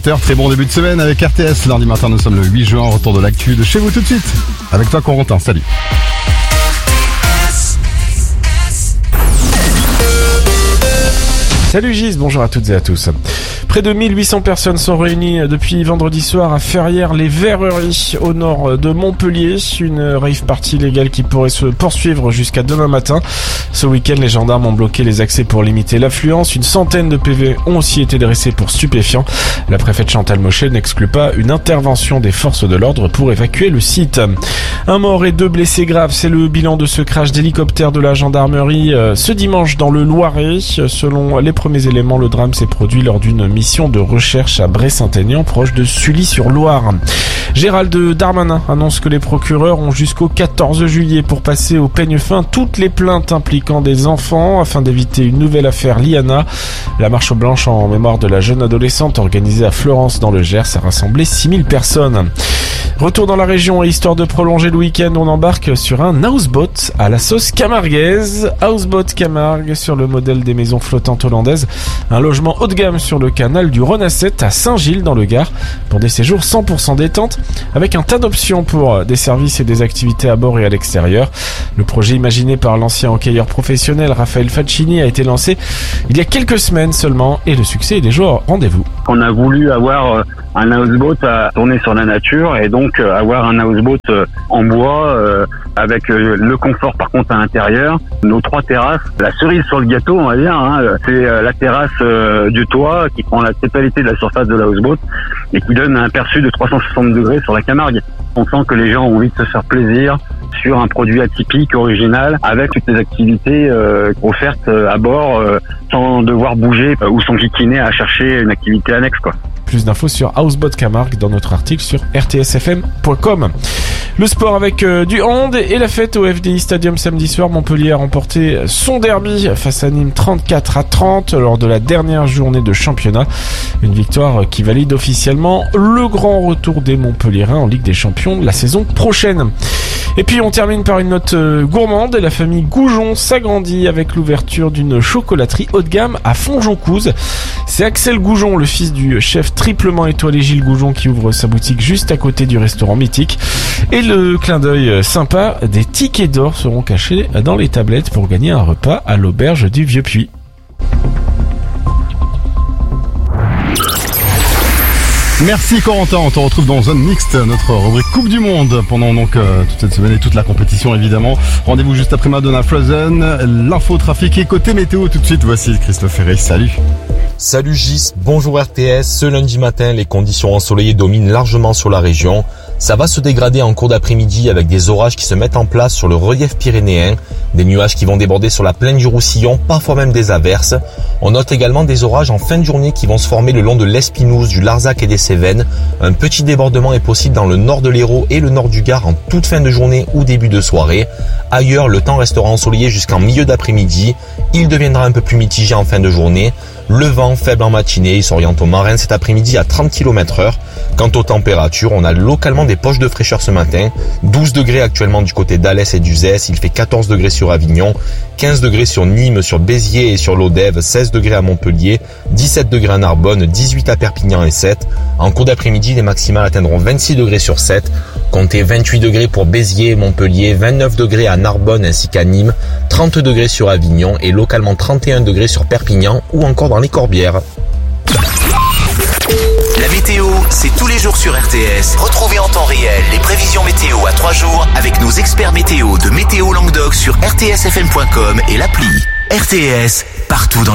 Très bon début de semaine avec RTS. Lundi matin, nous sommes le 8 juin. Retour de l'actu de chez vous tout de suite. Avec toi, Corentin. Salut. Salut Gis, bonjour à toutes et à tous. Près de 1800 personnes sont réunies depuis vendredi soir à Ferrières-les-Verreries, au nord de Montpellier. Une rave party légale qui pourrait se poursuivre jusqu'à demain matin. Ce week-end, les gendarmes ont bloqué les accès pour limiter l'affluence. Une centaine de PV ont aussi été dressés pour stupéfiants. La préfète Chantal Mochet n'exclut pas une intervention des forces de l'ordre pour évacuer le site. Un mort et 2 blessés graves, c'est le bilan de ce crash d'hélicoptère de la gendarmerie ce dimanche dans le Loiret. Selon les premiers éléments, le drame s'est produit lors d'une mission de recherche à Bray-Saint-Aignan, proche de Sully-sur-Loire. Gérald Darmanin annonce que les procureurs ont jusqu'au 14 juillet pour passer au peigne fin toutes les plaintes impliquant des enfants afin d'éviter une nouvelle affaire Liana. La marche blanche en mémoire de la jeune adolescente organisée à Florence dans le Gers a rassemblé 6000 personnes. Retour dans la région et histoire de prolonger le week-end, on embarque sur un houseboat à la sauce camarguaise. Houseboat Camargue sur le modèle des maisons flottantes hollandaises. Un logement haut de gamme sur le canal du Rhône à 7 à Saint-Gilles dans le Gard pour des séjours 100% détente avec un tas d'options pour des services et des activités à bord et à l'extérieur. Le projet imaginé par l'ancien hockeyeur professionnel Raphaël Faccini a été lancé il y a quelques semaines seulement et le succès est déjà au rendez-vous. On a voulu avoir un houseboat à tourner sur la nature et donc avoir un houseboat en bois avec le confort par contre à l'intérieur. Nos 3 terrasses, la cerise sur le gâteau on va dire, c'est la terrasse du toit qui prend la totalité de la surface de la houseboat et qui donne un perçu de 360 degrés sur la Camargue. On sent que les gens ont envie de se faire plaisir sur un produit atypique, original, avec toutes les activités offertes à bord sans devoir bouger ou s'enquiquiner à chercher une activité annexe quoi. Plus d'infos sur Houseboat Camargue dans notre article sur rtsfm.com. Le sport avec du hand et la fête au FDI Stadium samedi soir. Montpellier a remporté son derby face à Nîmes 34-30 lors de la dernière journée de championnat. Une victoire qui valide officiellement le grand retour des Montpelliérains en Ligue des Champions la saison prochaine. Et puis on termine par une note gourmande. La famille Goujon s'agrandit avec l'ouverture d'une chocolaterie haut de gamme à Fonjoncouze. C'est Axel Goujon, le fils du chef triplement étoilé Gilles Goujon, qui ouvre sa boutique juste à côté du restaurant mythique. Et le clin d'œil sympa, des tickets d'or seront cachés dans les tablettes pour gagner un repas à l'auberge du Vieux-Puy. Merci Corentin, on te retrouve dans Zone Mixte, notre rubrique Coupe du Monde pendant donc toute cette semaine et toute la compétition évidemment. Rendez-vous juste après Madonna Frozen, l'info trafic et côté météo tout de suite. Voici Christophe Ferré, salut. Salut Gis, bonjour RTS. Ce lundi matin, les conditions ensoleillées dominent largement sur la région. Ça va se dégrader en cours d'après-midi avec des orages qui se mettent en place sur le relief pyrénéen, des nuages qui vont déborder sur la plaine du Roussillon, parfois même des averses. On note également des orages en fin de journée qui vont se former le long de l'Espinouse, du Larzac et des Cévennes. Un petit débordement est possible dans le nord de l'Hérault et le nord du Gard en toute fin de journée ou début de soirée. Ailleurs, le temps restera ensoleillé jusqu'en milieu d'après-midi. Il deviendra un peu plus mitigé en fin de journée. Le vent faible en matinée, il s'oriente au marin cet après-midi à 30 km/h. Quant aux températures, on a localement des poches de fraîcheur ce matin. 12 degrés actuellement du côté d'Alès et d'Uzès, il fait 14 degrés sur Avignon, 15 degrés sur Nîmes, sur Béziers et sur l'Odève, 16 degrés à Montpellier, 17 degrés à Narbonne, 18 à Perpignan et 7. En cours d'après-midi, les maximales atteindront 26 degrés sur 7. Comptez 28 degrés pour Béziers et Montpellier, 29 degrés à Narbonne ainsi qu'à Nîmes, 30 degrés sur Avignon et localement 31 degrés sur Perpignan ou encore dans les Corbières. La météo, c'est tous les jours sur RTS. Retrouvez en temps réel les prévisions météo à 3 jours avec nos experts météo de Météo Languedoc sur rtsfm.com et l'appli. RTS, partout dans